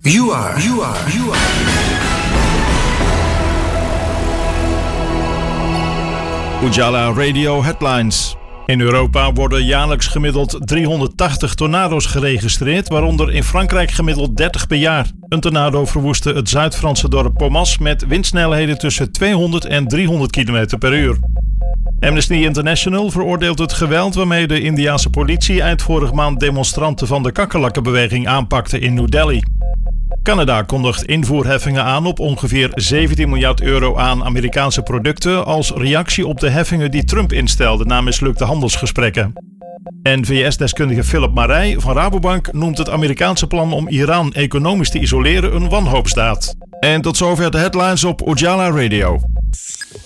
You are. Ujala Radio Headlines. In Europa worden jaarlijks gemiddeld 380 tornado's geregistreerd, waaronder in Frankrijk gemiddeld 30 per jaar. Een tornado verwoestte het Zuid-Franse dorp Pomas met windsnelheden tussen 200 en 300 km per uur. Amnesty International veroordeelt het geweld waarmee de Indiase politie eind vorige maand demonstranten van de kakkerlakkenbeweging aanpakte in New Delhi. Canada kondigt invoerheffingen aan op ongeveer 17 miljard euro aan Amerikaanse producten als reactie op de heffingen die Trump instelde na mislukte handelsgesprekken. En VS-deskundige Philip Marij van Rabobank noemt het Amerikaanse plan om Iran economisch te isoleren een wanhoopsdaad. En tot zover de headlines op Ujala Radio.